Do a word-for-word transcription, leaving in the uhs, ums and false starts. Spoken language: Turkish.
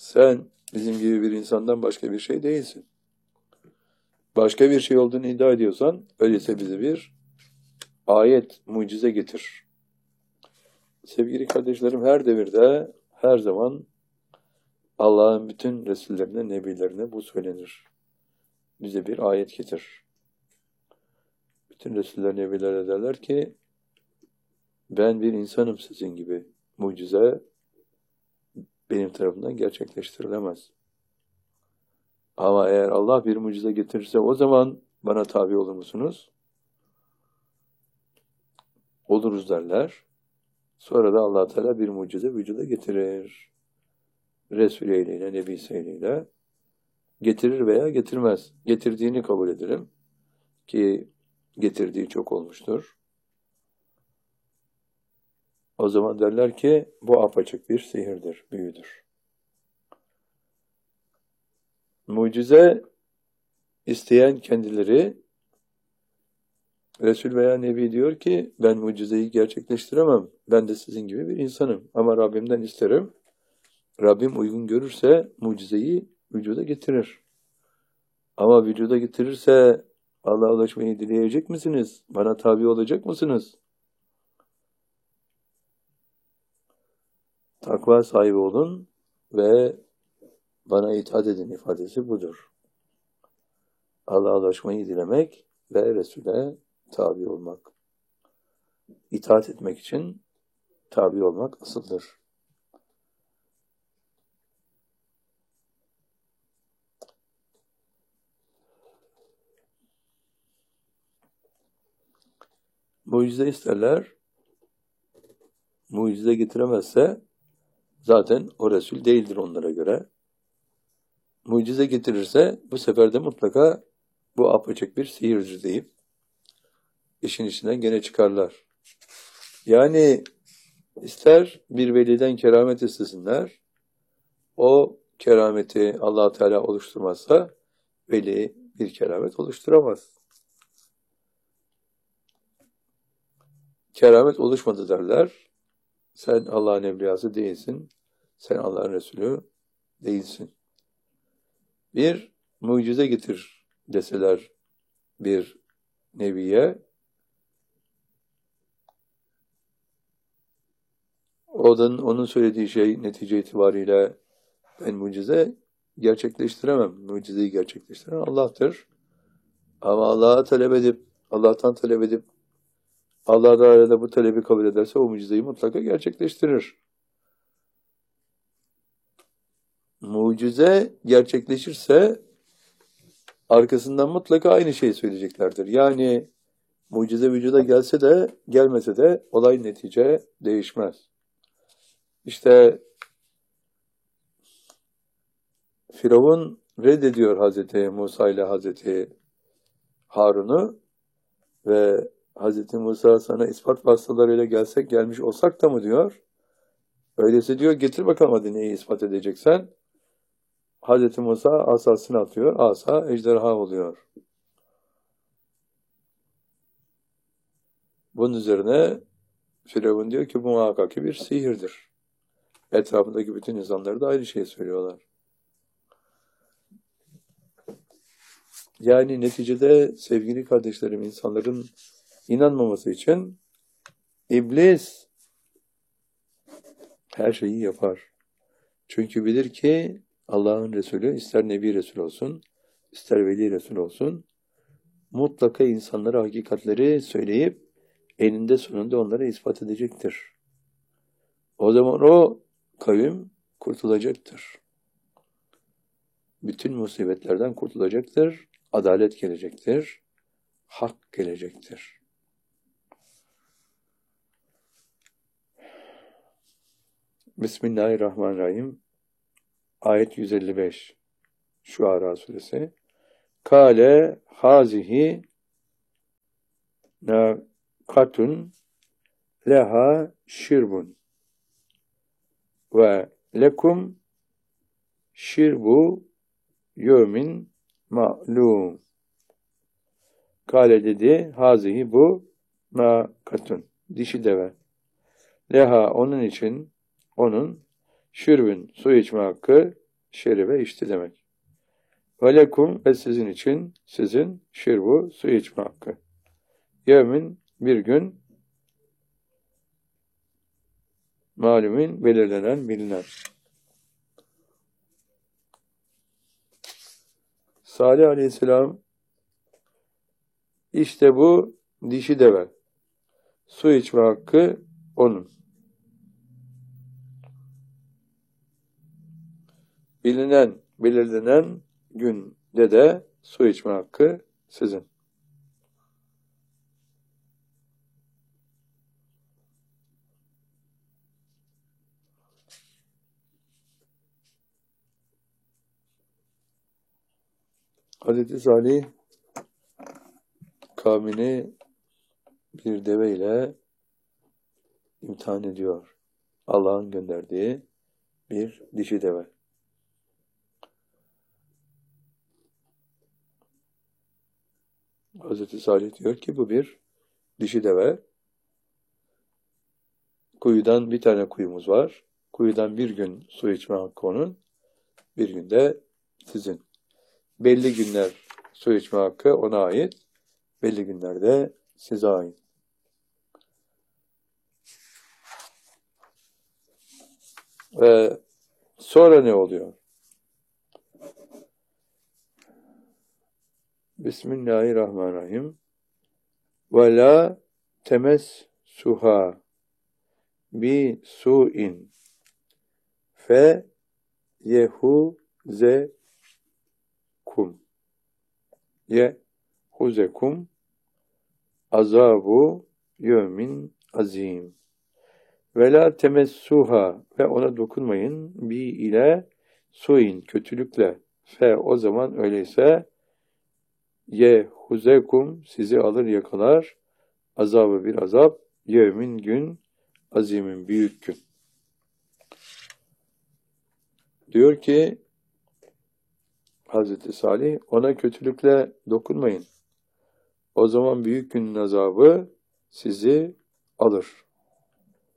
Sen bizim gibi bir insandan başka bir şey değilsin. Başka bir şey olduğunu iddia ediyorsan, öyleyse bize bir ayet, mucize getir. Sevgili kardeşlerim, her devirde, her zaman Allah'ın bütün Resullerine, Nebilerine bu söylenir. Bize bir ayet getir. Bütün Resuller, Nebiler derler ki, ben bir insanım sizin gibi. Mucize benim tarafından gerçekleştirilemez. Ama eğer Allah bir mucize getirirse o zaman bana tabi olur musunuz? Oluruz derler. Sonra da Allah Teala bir mucize vücuda getirir. Resul-i ile, Nebi ile getirir veya getirmez. Getirdiğini kabul ederim. Ki getirdiği çok olmuştur. O zaman derler ki bu apaçık bir sihirdir, büyüdür. Mucize isteyen kendileri, Resul veya Nebi diyor ki ben mucizeyi gerçekleştiremem. Ben de sizin gibi bir insanım. Ama Rabbimden isterim. Rabbim uygun görürse mucizeyi vücuda getirir. Ama vücuda getirirse Allah'a ulaşmayı dileyecek misiniz? Bana tabi olacak mısınız? Takva sahibi olun ve bana itaat edin ifadesi budur. Allah'a ulaşmayı dilemek ve Resul'e tabi olmak. İtaat etmek için tabi olmak asıldır. Mucize isterler. Mucize getiremezse zaten o Resul değildir onlara göre. Mucize getirirse bu sefer de mutlaka bu apaçık bir sihirdir deyip işin içinden gene çıkarlar. Yani ister bir veliden keramet istesinler, o kerameti Allah Teala oluşturmazsa veli bir keramet oluşturamaz. Keramet oluşmadı derler. Sen Allah'ın evliyası değilsin. Sen Allah'ın Resulü değilsin. Bir mucize getir deseler bir nebiye, onun, onun söylediği şey netice itibariyle ben mucize gerçekleştiremem. Mucizeyi gerçekleştiren Allah'tır. Ama Allah'a talep edip, Allah'tan talep edip, Allah da arada bu talebi kabul ederse o mucizeyi mutlaka gerçekleştirir. Mucize gerçekleşirse arkasından mutlaka aynı şeyi söyleyeceklerdir. Yani mucize vücuda gelse de gelmese de olay netice değişmez. İşte Firavun reddediyor Hazreti Musa ile Hazreti Harun'u ve Hazreti Musa sana ispat vasıtalarıyla gelsek gelmiş olsak da mı diyor. Öyleyse diyor getir bakalım hadi neyi ispat edeceksen. Hazreti Musa asasını atıyor. Asa ejderha oluyor. Bunun üzerine Firavun diyor ki bu muhakkak bir sihirdir. Etrafındaki bütün insanlar da aynı şeyi söylüyorlar. Yani neticede sevgili kardeşlerim insanların inanmaması için iblis her şeyi yapar. Çünkü bilir ki Allah'ın Resulü ister Nebi Resul olsun, ister Veli Resul olsun mutlaka insanlara hakikatleri söyleyip eninde sonunda onlara ispat edecektir. O zaman o kavim kurtulacaktır. Bütün musibetlerden kurtulacaktır. Adalet gelecektir. Hak gelecektir. Bismillahirrahmanirrahim. Ayet yüz elli beş. Şuara suresi. Kale hazihi nakatun leha şirbun ve lekum şirbu yevmin ma'lum. Kale dedi, hazihi bu nakatun, dişi deve. Leha onun için, onun şirbün su içme hakkı şeribe içti demek. Ve lekum ve sizin için, sizin şirbu, su içme hakkı. Yevmin, bir gün, malumin, belirlenen, bilinen. Salih Aleyhisselam, işte bu dişi deve. Su içme hakkı onun. Bilinen, belirlenen günde de su içme hakkı sizin. Hazreti Salih kavmini bir deve ile imtihan ediyor. Allah'ın gönderdiği bir dişi deve. Hazreti Salih diyor ki bu bir dişi deve. Kuyudan bir tane kuyumuz var. Kuyudan bir gün su içme hakkı onun. Bir günde sizin. Belli günler su içme hakkı ona ait. Belli günlerde size ait. Ve sonra ne oluyor? Bismillahirrahmanirrahim. Ve la temessuha bi su'in fe yehuzekum yehuzekum azabu yevmin azim. Ve la temessuha ve ona dokunmayın bi ile su'in kötülükle fe o zaman öyleyse yehuzekum sizi alır yakalar azabı bir azap yevmin gün azimin büyük gün. Diyor ki Hazreti Salih ona kötülükle dokunmayın. O zaman büyük günün azabı sizi alır.